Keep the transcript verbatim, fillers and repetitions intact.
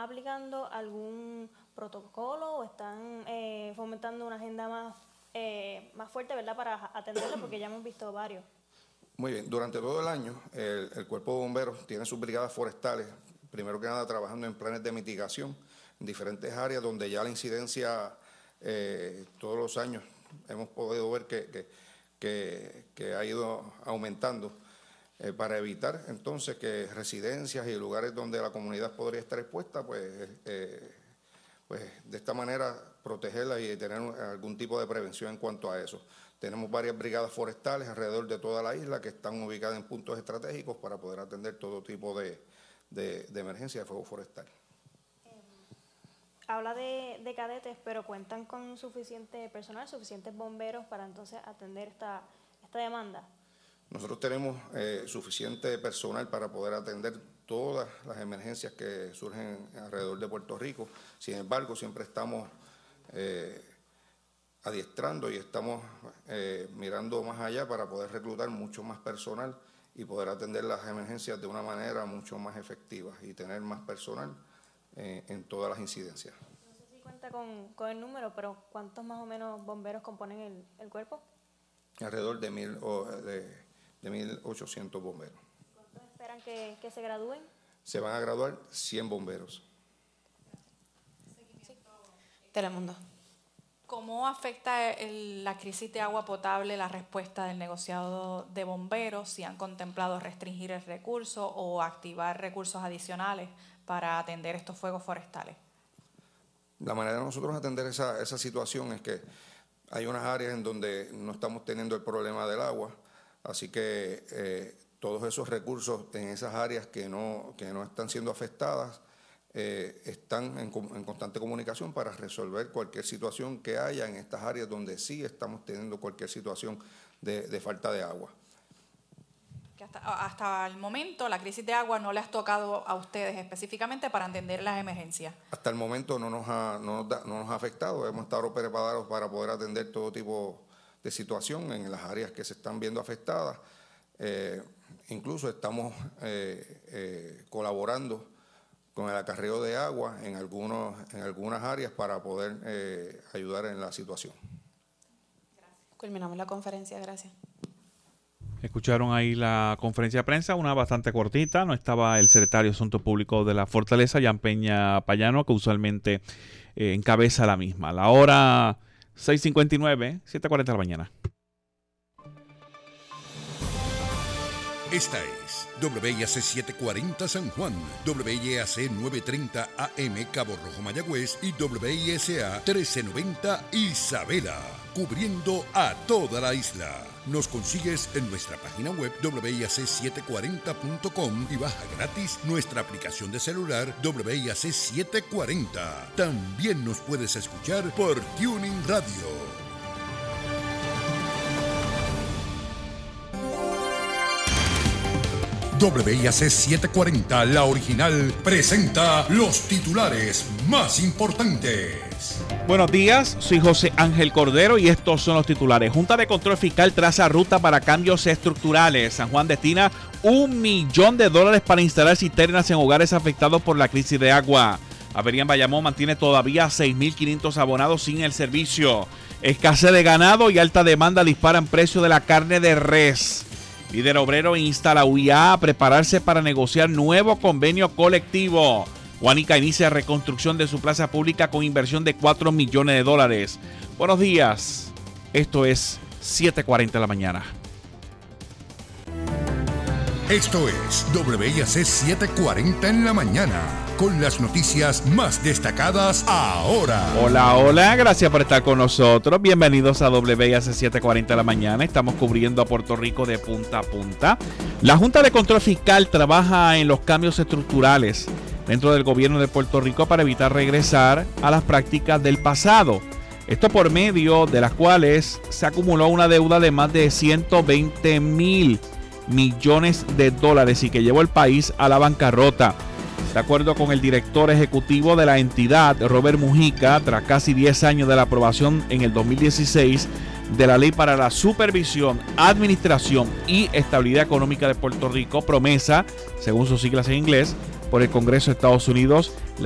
aplicando algún protocolo o están eh, fomentando una agenda más, eh, más fuerte, ¿verdad?, para atenderlo, porque ya hemos visto varios. Muy bien, durante todo el año el, el Cuerpo de Bomberos tiene sus brigadas forestales, primero que nada trabajando en planes de mitigación en diferentes áreas donde ya la incidencia eh, todos los años hemos podido ver que, que, que, que ha ido aumentando eh, para evitar entonces que residencias y lugares donde la comunidad podría estar expuesta, pues, eh, pues de esta manera protegerla y tener algún tipo de prevención en cuanto a eso. Tenemos varias brigadas forestales alrededor de toda la isla que están ubicadas en puntos estratégicos para poder atender todo tipo de, de, de emergencia de fuego forestal. Eh, habla de, de cadetes, pero ¿cuentan con suficiente personal, suficientes bomberos para entonces atender esta, esta demanda? Nosotros tenemos eh, suficiente personal para poder atender todas las emergencias que surgen alrededor de Puerto Rico. Sin embargo, siempre estamos eh, adiestrando y estamos eh, mirando más allá para poder reclutar mucho más personal y poder atender las emergencias de una manera mucho más efectiva y tener más personal eh, en todas las incidencias. No sé si cuenta con, con el número, pero ¿cuántos más o menos bomberos componen el, el cuerpo? Alrededor de mil o de, de mil ochocientos bomberos. ¿Cuántos esperan que, que se gradúen? Se van a graduar cien bomberos. Telemundo. ¿Cómo afecta el, la crisis de agua potable la respuesta del negociado de bomberos? ¿Si han contemplado restringir el recurso o activar recursos adicionales para atender estos fuegos forestales? La manera de nosotros atender esa, esa situación es que hay unas áreas en donde no estamos teniendo el problema del agua, así que eh, todos esos recursos en esas áreas que no, que no están siendo afectadas eh, están en, en constante comunicación para resolver cualquier situación que haya en estas áreas donde sí estamos teniendo cualquier situación de, de falta de agua. Que hasta, hasta el momento la crisis de agua no le has tocado a ustedes específicamente para atender las emergencias. Hasta el momento no nos ha, no nos da, no nos ha afectado, hemos estado preparados para poder atender todo tipo de situación en las áreas que se están viendo afectadas. Eh, incluso estamos eh, eh, colaborando con el acarreo de agua en, algunos, en algunas áreas para poder eh, ayudar en la situación. Gracias. Culminamos la conferencia, gracias. Escucharon ahí la conferencia de prensa, una bastante cortita. No estaba el secretario de Asuntos Públicos de la Fortaleza, Jan Peña Payano, que usualmente eh, encabeza la misma. La hora seis cincuenta y nueve, siete cuarenta de la mañana. Esta es W I A C setecientos cuarenta San Juan, W I A C novecientos treinta A M Cabo Rojo Mayagüez y W I S A trece noventa Isabela, cubriendo a toda la isla. Nos consigues en nuestra página web W I A C setecientos cuarenta punto com y baja gratis nuestra aplicación de celular W I A C setecientos cuarenta. También nos puedes escuchar por Tuning Radio. W I A C setecientos cuarenta, la original, presenta los titulares más importantes. Buenos días, soy José Ángel Cordero y estos son los titulares. Junta de Control Fiscal traza ruta para cambios estructurales. San Juan destina un millón de dólares para instalar cisternas en hogares afectados por la crisis de agua. Avería en Bayamón mantiene todavía seis mil quinientos abonados sin el servicio. Escasez de ganado y alta demanda disparan precio de la carne de res. Líder obrero insta a la U I A a prepararse para negociar nuevo convenio colectivo. Guánica inicia reconstrucción de su plaza pública con inversión de cuatro millones de dólares. Buenos días, esto es siete cuarenta de la mañana. Esto es W I A C setecientos cuarenta en la mañana, con las noticias más destacadas ahora. Hola, hola, gracias por estar con nosotros. Bienvenidos a W I A C setecientos cuarenta de la mañana. Estamos cubriendo a Puerto Rico de punta a punta. La Junta de Control Fiscal trabaja en los cambios estructurales dentro del gobierno de Puerto Rico para evitar regresar a las prácticas del pasado. Esto por medio de las cuales se acumuló una deuda de más de ciento veinte mil millones de dólares y que llevó el país a la bancarrota. De acuerdo con el director ejecutivo de la entidad, Robert Mujica, tras casi diez años de la aprobación en el dos mil dieciséis de la Ley para la Supervisión, Administración y Estabilidad Económica de Puerto Rico, promesa, según sus siglas en inglés, por el Congreso de Estados Unidos,